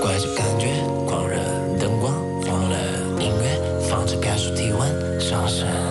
怪这感觉，狂热灯光，慌了音乐，放着感受体温上升。